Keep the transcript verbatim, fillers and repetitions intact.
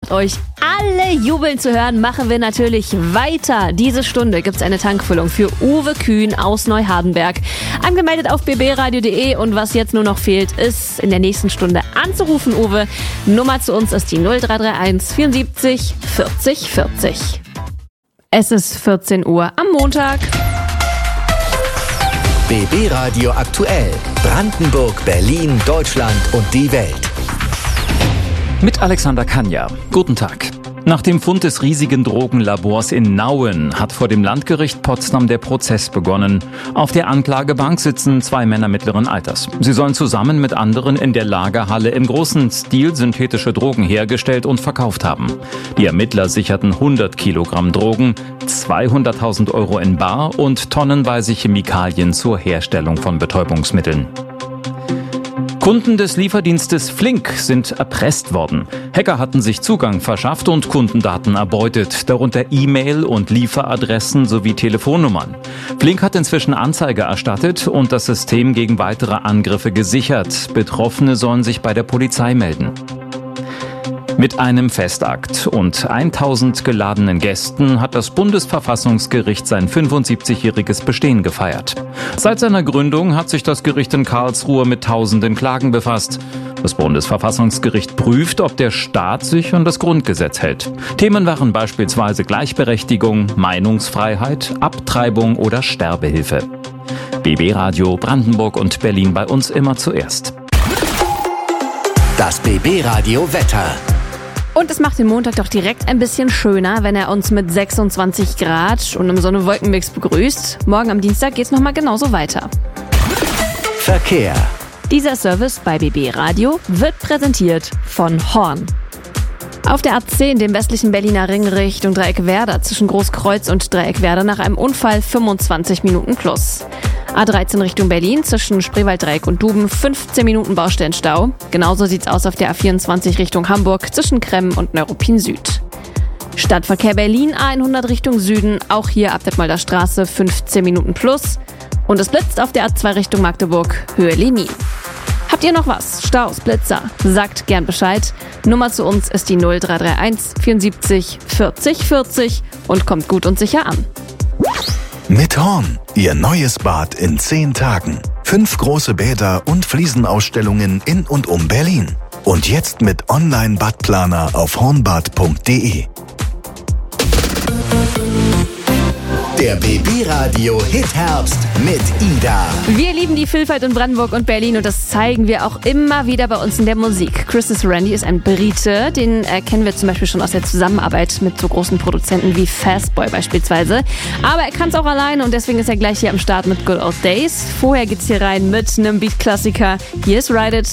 freut euch, alle jubeln zu hören, machen wir natürlich weiter. Diese Stunde gibt's eine Tankfüllung für Uwe Kühn aus Neuhardenberg. Angemeldet auf b b radio punkt d e und was jetzt nur noch fehlt, ist in der nächsten Stunde anzurufen, Uwe. Nummer zu uns ist die null drei drei eins vierundsiebzig vierzig vierzig. Es ist vierzehn Uhr am Montag. B B Radio aktuell. Brandenburg, Berlin, Deutschland und die Welt. Mit Alexander Kanja. Guten Tag. Nach dem Fund des riesigen Drogenlabors in Nauen hat vor dem Landgericht Potsdam der Prozess begonnen. Auf der Anklagebank sitzen zwei Männer mittleren Alters. Sie sollen zusammen mit anderen in der Lagerhalle im großen Stil synthetische Drogen hergestellt und verkauft haben. Die Ermittler sicherten hundert Kilogramm Drogen, zweihunderttausend Euro in bar und tonnenweise Chemikalien zur Herstellung von Betäubungsmitteln. Kunden des Lieferdienstes Flink sind erpresst worden. Hacker hatten sich Zugang verschafft und Kundendaten erbeutet, darunter E-Mail- und Lieferadressen sowie Telefonnummern. Flink hat inzwischen Anzeige erstattet und das System gegen weitere Angriffe gesichert. Betroffene sollen sich bei der Polizei melden. Mit einem Festakt und tausend geladenen Gästen hat das Bundesverfassungsgericht sein fünfundsiebzigjähriges Bestehen gefeiert. Seit seiner Gründung hat sich das Gericht in Karlsruhe mit tausenden Klagen befasst. Das Bundesverfassungsgericht prüft, ob der Staat sich an das Grundgesetz hält. Themen waren beispielsweise Gleichberechtigung, Meinungsfreiheit, Abtreibung oder Sterbehilfe. B B Radio Brandenburg und Berlin bei uns immer zuerst. Das B B Radio Wetter. Und es macht den Montag doch direkt ein bisschen schöner, wenn er uns mit sechsundzwanzig Grad und einem Sonne-Wolken-Mix begrüßt. Morgen am Dienstag geht's nochmal genauso weiter. Verkehr. Dieser Service bei B B Radio wird präsentiert von Horn. Auf der A zehn, dem westlichen Berliner Ring Richtung Dreieckwerder, zwischen Großkreuz und Dreieckwerder nach einem Unfall fünfundzwanzig Minuten plus. A dreizehn Richtung Berlin, zwischen Spreewalddreieck und Duben, fünfzehn Minuten Baustellenstau. Genauso sieht's aus auf der A vierundzwanzig Richtung Hamburg, zwischen Kremmen und Neuruppin Süd. Stadtverkehr Berlin, A hundert Richtung Süden, auch hier ab Detmolder Straße, fünfzehn Minuten plus. Und es blitzt auf der A zwei Richtung Magdeburg, Höhe Lemin. Habt ihr noch was? Staus, Blitzer? Sagt gern Bescheid. Nummer zu uns ist die null drei drei eins vierundsiebzig vierzig vierzig und kommt gut und sicher an. Mit Horn, Ihr neues Bad in zehn Tagen. Fünf große Bäder und Fliesenausstellungen in und um Berlin. Und jetzt mit Online-Badplaner auf hornbad punkt d e. Der B B Radio Hit Herbst mit Ida. Wir lieben die Vielfalt in Brandenburg und Berlin und das zeigen wir auch immer wieder bei uns in der Musik. Chris Randy ist ein Brite, den äh, kennen wir zum Beispiel schon aus der Zusammenarbeit mit so großen Produzenten wie Fastboy beispielsweise. Aber er kann es auch alleine und deswegen ist er gleich hier am Start mit Good Old Days. Vorher geht's hier rein mit einem Beat-Klassiker. Hier ist Ride It.